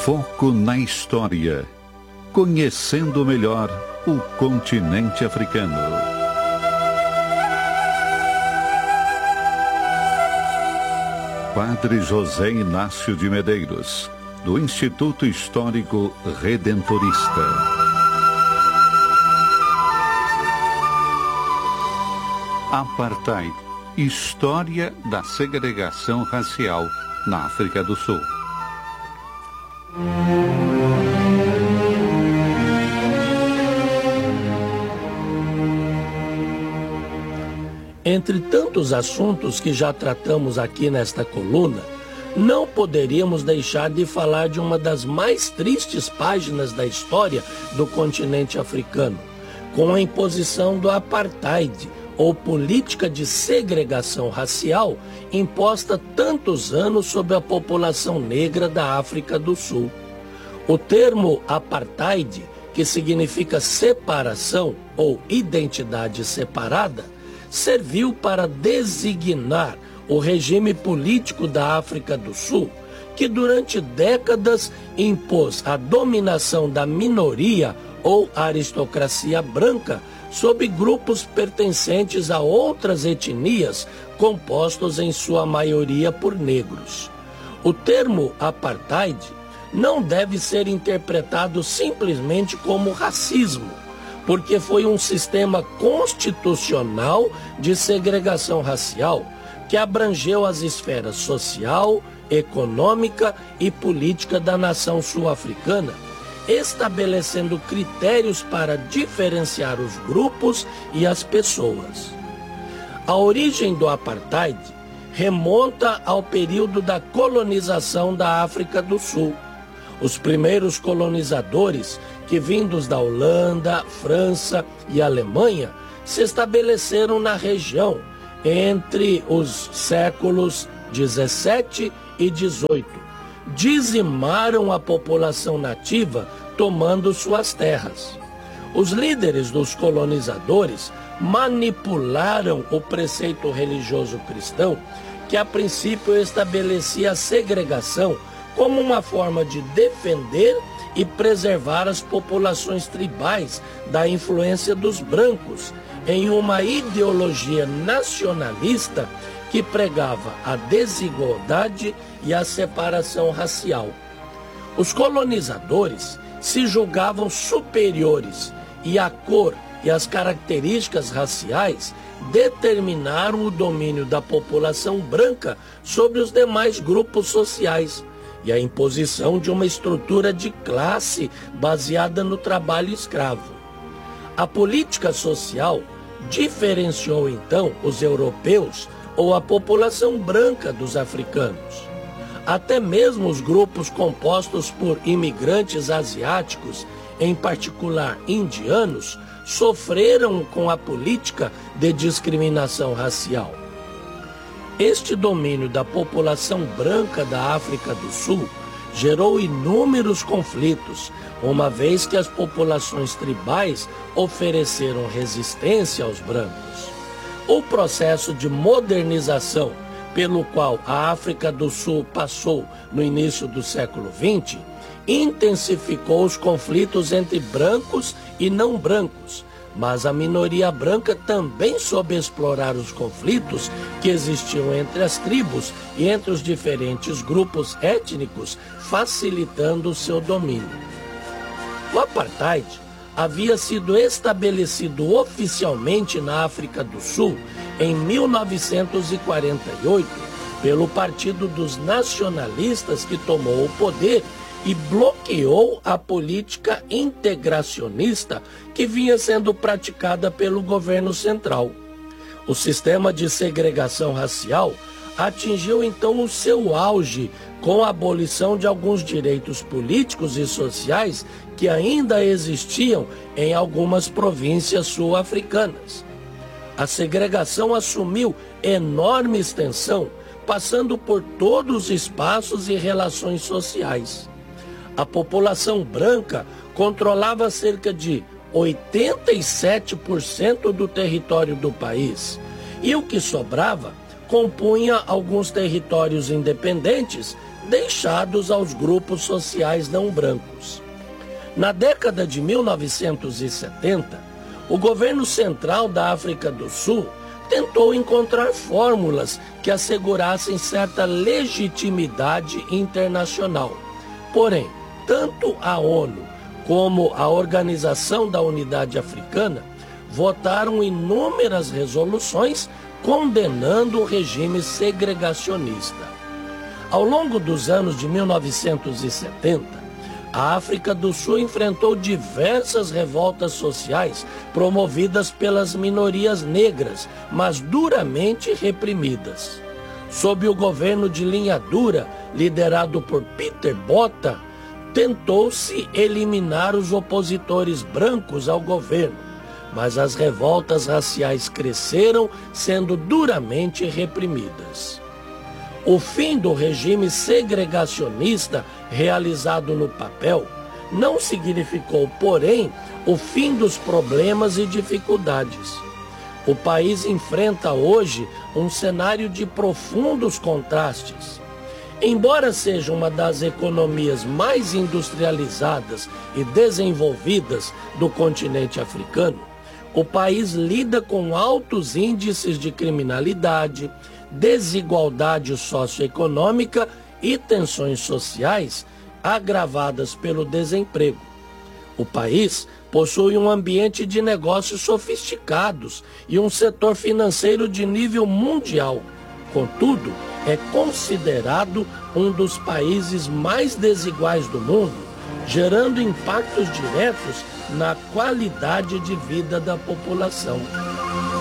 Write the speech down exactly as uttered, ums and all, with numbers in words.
Foco na história. Conhecendo melhor o continente africano. Padre José Inácio de Medeiros, do Instituto Histórico Redentorista. Apartheid, história da segregação racial na África do Sul. Entre tantos assuntos que já tratamos aqui nesta coluna, não poderíamos deixar de falar de uma das mais tristes páginas da história do continente africano, com a imposição do apartheid, ou política de segregação racial, imposta tantos anos sobre a população negra da África do Sul. O termo apartheid, que significa separação ou identidade separada, serviu para designar o regime político da África do Sul, que durante décadas impôs a dominação da minoria ou aristocracia branca sobre grupos pertencentes a outras etnias, compostos em sua maioria por negros. O termo apartheid não deve ser interpretado simplesmente como racismo, porque foi um sistema constitucional de segregação racial que abrangeu as esferas social, econômica e política da nação sul-africana, estabelecendo critérios para diferenciar os grupos e as pessoas. A origem do apartheid remonta ao período da colonização da África do Sul. Os primeiros colonizadores, que vindos da Holanda, França e Alemanha, se estabeleceram na região entre os séculos dezessete e dezoito. Dizimaram a população nativa, tomando suas terras. Os líderes dos colonizadores manipularam o preceito religioso cristão, que a princípio estabelecia a segregação como uma forma de defender e preservar as populações tribais da influência dos brancos, em uma ideologia nacionalista que pregava a desigualdade e a separação racial. Os colonizadores se julgavam superiores e a cor e as características raciais determinaram o domínio da população branca sobre os demais grupos sociais e a imposição de uma estrutura de classe baseada no trabalho escravo. A política social diferenciou então os europeus ou a população branca dos africanos. Até mesmo os grupos compostos por imigrantes asiáticos, em particular indianos, sofreram com a política de discriminação racial. Este domínio da população branca da África do Sul gerou inúmeros conflitos, uma vez que as populações tribais ofereceram resistência aos brancos. O processo de modernização pelo qual a África do Sul passou no início do século vinte intensificou os conflitos entre brancos e não brancos, mas a minoria branca também soube explorar os conflitos que existiam entre as tribos e entre os diferentes grupos étnicos, facilitando o seu domínio. O apartheid havia sido estabelecido oficialmente na África do Sul em mil novecentos e quarenta e oito pelo Partido dos Nacionalistas, que tomou o poder e bloqueou a política integracionista que vinha sendo praticada pelo governo central. O sistema de segregação racial atingiu então o seu auge com a abolição de alguns direitos políticos e sociais que ainda existiam em algumas províncias sul-africanas. A segregação assumiu enorme extensão, passando por todos os espaços e relações sociais. A população branca controlava cerca de oitenta e sete por cento do território do país, e o que sobrava compunha alguns territórios independentes deixados aos grupos sociais não brancos. Na década de mil novecentos e setenta, o governo central da África do Sul tentou encontrar fórmulas que assegurassem certa legitimidade internacional. Porém, tanto a ONU como a Organização da Unidade Africana votaram inúmeras resoluções condenando o regime segregacionista. Ao longo dos anos de mil novecentos e setenta, a África do Sul enfrentou diversas revoltas sociais promovidas pelas minorias negras, mas duramente reprimidas. Sob o governo de linha dura, liderado por Peter Botha, tentou-se eliminar os opositores brancos ao governo, mas as revoltas raciais cresceram, sendo duramente reprimidas. O fim do regime segregacionista realizado no papel não significou, porém, o fim dos problemas e dificuldades. O país enfrenta hoje um cenário de profundos contrastes. Embora seja uma das economias mais industrializadas e desenvolvidas do continente africano, o país lida com altos índices de criminalidade, desigualdade socioeconômica e tensões sociais agravadas pelo desemprego. O país possui um ambiente de negócios sofisticados e um setor financeiro de nível mundial. Contudo, é considerado um dos países mais desiguais do mundo, gerando impactos diretos na qualidade de vida da população.